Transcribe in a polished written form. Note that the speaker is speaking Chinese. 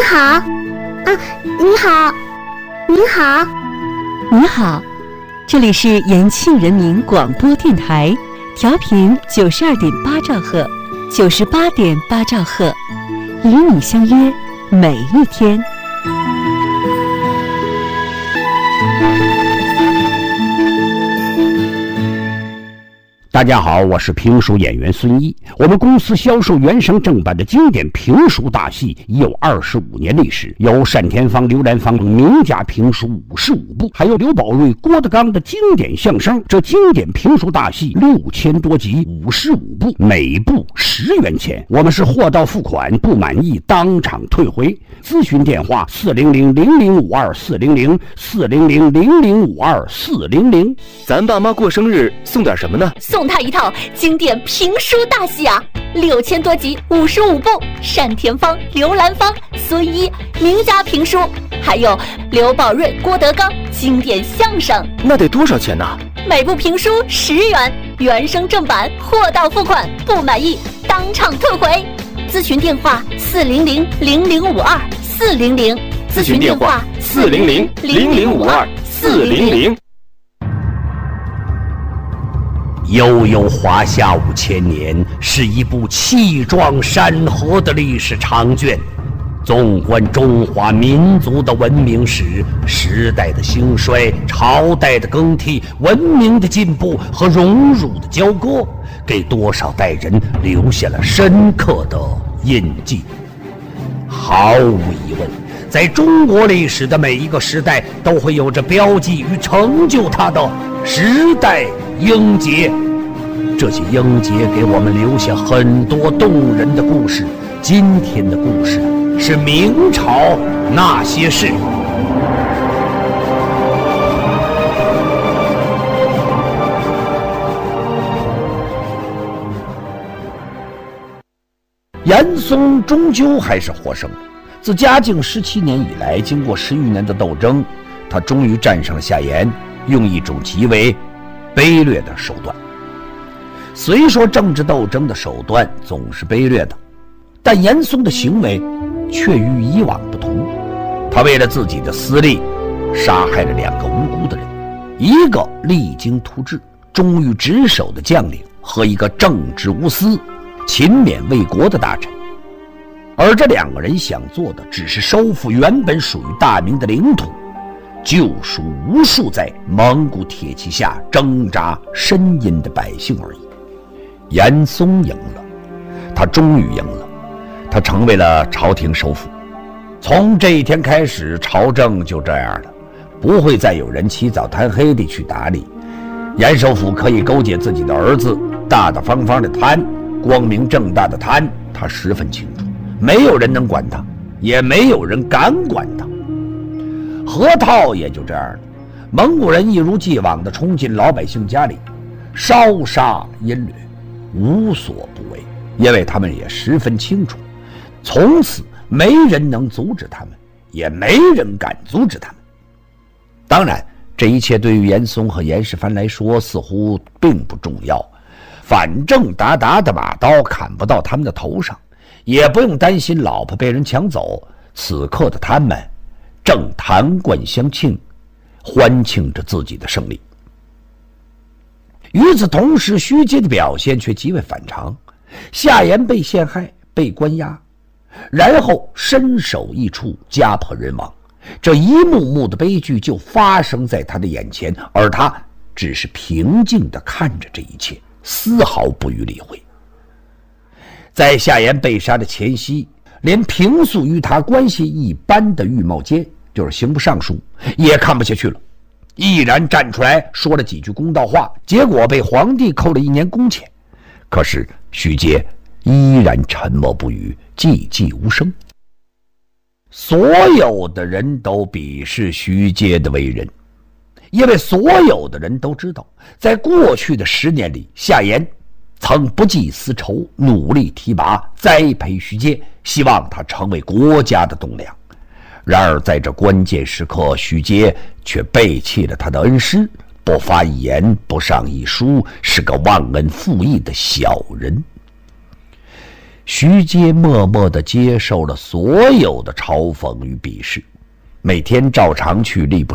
好，你好，您好， 你好，这里是延庆人民广播电台，调频92.8兆赫，98.8兆赫，与你相约每一天。 大家好，我是评书演员孙一。我们公司销售原声正版的经典评书大戏已有25年历史，有单田芳、刘兰芳名家评书55部，还有刘宝瑞、郭德纲的经典相声。这经典评书大戏6000多集，55部，每部10元钱。我们是货到付款，不满意当场退回。咨询电话400-0052-400，400-0052-400。 咱爸妈过生日送点什么呢？ 送他一套经典评书大戏啊，6000多集，55部，单田芳、刘兰芳、孙一名家评书，还有刘宝瑞、郭德纲经典相声。 那得多少钱呢？ 每部评书10元，原声正版，货到付款，不满意当场退回。咨询电话400-0052-400， 咨询电话400-0052-400。 悠悠华夏5000年是一部气壮山河的历史长卷，纵观中华民族的文明史，时代的兴衰，朝代的更替，文明的进步和荣辱的交割，给多少代人留下了深刻的印记。毫无疑问，在中国历史的每一个时代都会有着标记与成就它的时代英杰。这些英杰给我们留下很多动人的故事。今天的故事是明朝那些事。严嵩终究还是获胜了。自嘉靖17年以来，经过10余年的斗争，他终于战胜了夏言，用一种极为卑劣的手段。虽说政治斗争的手段总是卑劣的，但严嵩的行为却与以往不同。他为了自己的私利，杀害了2个无辜的人，一个励精图治、忠于职守的将领，和一个正直无私、勤勉为国的大臣。而这2个人想做的只是收复原本属于大明的领土，救赎无数在蒙古铁骑下挣扎呻吟的百姓而已。严嵩赢了，他终于赢了，他成为了朝廷首辅。从这一天开始，朝政就这样了，不会再有人起早贪黑地去打理。严首辅可以勾结自己的儿子，大大方方的贪，光明正大的贪，他十分清楚，没有人能管他，也没有人敢管他。河套也就这样了，蒙古人一如既往地冲进老百姓家里，烧杀淫掠，无所不为，因为他们也十分清楚，从此没人能阻止他们，也没人敢阻止他们。当然，这一切对于严嵩和严世蕃来说似乎并不重要，反正达达的马刀砍不到他们的头上，也不用担心老婆被人抢走。此刻的他们正弹冠相庆，欢庆着自己的胜利。与此同时，徐阶的表现却极为反常。夏言被陷害，被关押，然后身首异处，家破人亡。这一幕幕的悲剧就发生在他的眼前，而他只是平静地看着这一切，丝毫不予理会。在夏言被杀的前夕，连平素与他关系一般的御冒监，就是刑部尚书，也看不下去了，毅然站出来说了几句公道话，结果被皇帝扣了1年工钱。可是徐阶依然沉默不语，寂寂无声。所有的人都鄙视徐阶的为人，因为所有的人都知道，在过去的10年里，夏言曾不计私仇，努力提拔栽培徐阶，希望他成为国家的栋梁。然而在这关键时刻，徐阶却背弃了他的恩师，不发一言，不上一书，是个忘恩负义的小人。 徐阶默默地接受了所有的嘲讽与鄙视，每天照常去吏部